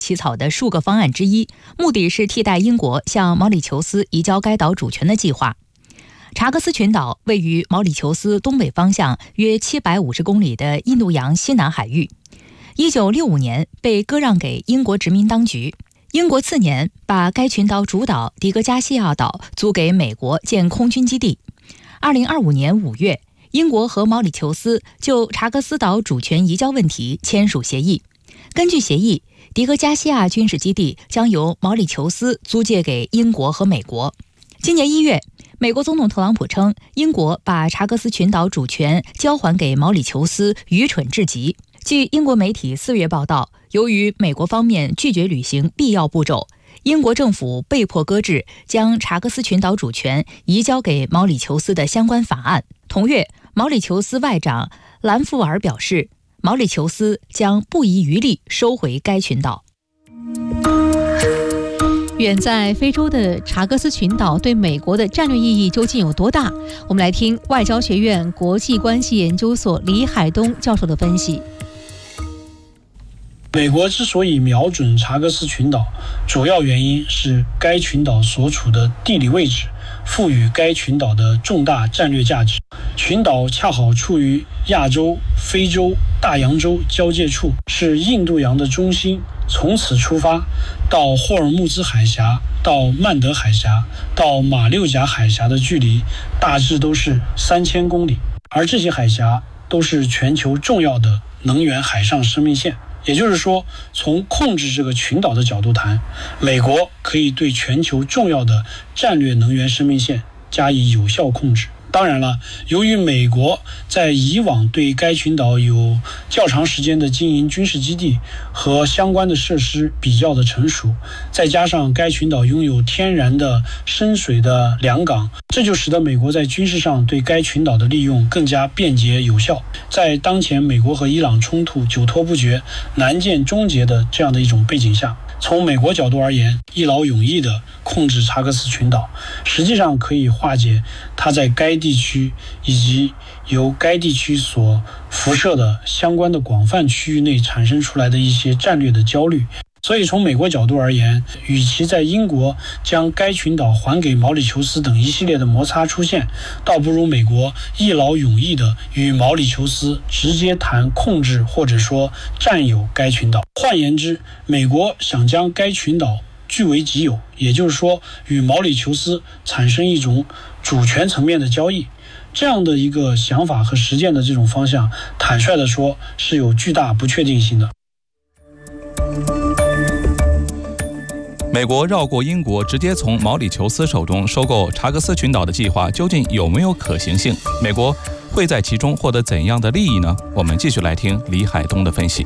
起草的数个方案之一，目的是替代英国向毛里求斯移交该岛主权的计划。查格斯群岛位于毛里求斯东北方向约750公里的印度洋西南海域，1965年被割让给英国殖民当局。英国次年把该群岛主岛迪戈加西亚岛租给美国建空军基地。2025年5月，英国和毛里求斯就查格斯岛主权移交问题签署协议。根据协议，迪戈加西亚军事基地将由毛里求斯租借给英国和美国。今年1月，美国总统特朗普称，英国把查格斯群岛主权交还给毛里求斯愚蠢至极。据英国媒体4月报道，由于美国方面拒绝履行必要步骤，英国政府被迫搁置将查格斯群岛主权移交给毛里求斯的相关法案。同月，毛里求斯外长兰富尔表示，毛里求斯将不遗余力收回该群岛。 远在非洲的查格斯群岛对美国的战略意义究竟有多大？我们来听外交学院国际关系研究所李海东教授的分析。 美国之所以瞄准查格斯群岛，主要原因是该群岛所处的地理位置赋予该群岛的重大战略价值。群岛恰好处于亚洲、非洲、大洋洲交界处，是印度洋的中心。从此出发，到霍尔木兹海峡，到曼德海峡，到马六甲海峡的距离大致都是3000公里，而这些海峡都是全球重要的能源海上生命线。也就是说，从控制这个群岛的角度谈，美国可以对全球重要的战略能源生命线加以有效控制。当然了，由于美国在以往对该群岛有较长时间的经营军事基地和相关的设施比较的成熟，再加上该群岛拥有天然的深水的良港，这就使得美国在军事上对该群岛的利用更加便捷有效。在当前美国和伊朗冲突久拖不决、难见终结的这样的一种背景下，从美国角度而言，一劳永逸地控制查格斯群岛，实际上可以化解它在该地区以及由该地区所辐射的相关的广泛区域内产生出来的一些战略的焦虑。所以从美国角度而言，与其在英国将该群岛还给毛里求斯等一系列的摩擦出现，倒不如美国一劳永逸地与毛里求斯直接谈控制或者说占有该群岛。换言之，美国想将该群岛据为己有，也就是说与毛里求斯产生一种主权层面的交易。这样的一个想法和实践的这种方向，坦率地说是有巨大不确定性的。 美国绕过英国，直接从毛里求斯手中收购查格斯群岛的计划究竟有没有可行性？美国会在其中获得怎样的利益呢？我们继续来听李海东的分析。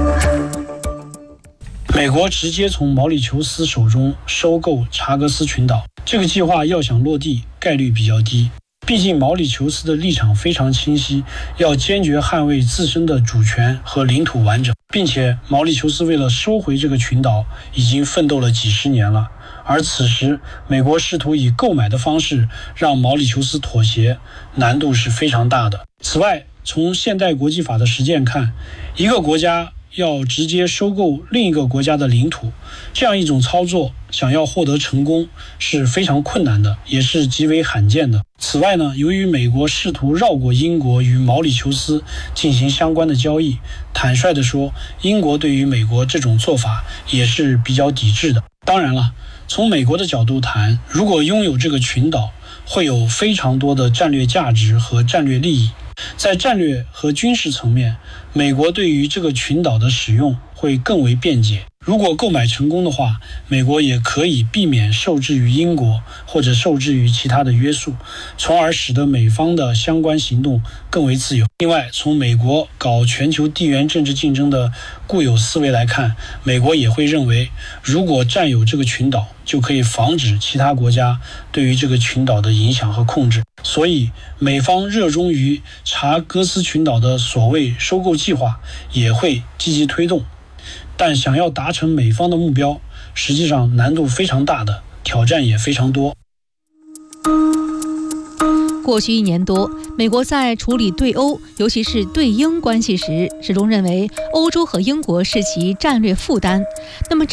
美国直接从毛里求斯手中收购查格斯群岛，这个计划要想落地概率比较低。毕竟毛里求斯的立场非常清晰，要坚决捍卫自身的主权和领土完整，并且毛里求斯为了收回这个群岛已经奋斗了几十年了，而此时美国试图以购买的方式让毛里求斯妥协，难度是非常大的。此外，从现代国际法的实践看，一个国家要直接收购另一个国家的领土，这样一种操作想要获得成功是非常困难的，也是极为罕见的。此外呢，由于美国试图绕过英国与毛里求斯进行相关的交易，坦率地说，英国对于美国这种做法也是比较抵制的。当然了，从美国的角度谈，如果拥有这个群岛，会有非常多的战略价值和战略利益。在战略和军事层面，美国对于这个群岛的使用会更为便捷。如果购买成功的话，美国也可以避免受制于英国或者受制于其他的约束，从而使得美方的相关行动更为自由。另外，从美国搞全球地缘政治竞争的固有思维来看，美国也会认为，如果占有这个群岛，就可以防止其他国家对于这个群岛的影响和控制。所以，美方热衷于查戈斯群岛的所谓收购计划也会积极推动。但想要达成美方的目标，实际上难度非常大的，挑战也非常多。 过去1年多，美国在处理对欧，尤其是对英关系时，始终认为欧洲和英国是其战略负担。那么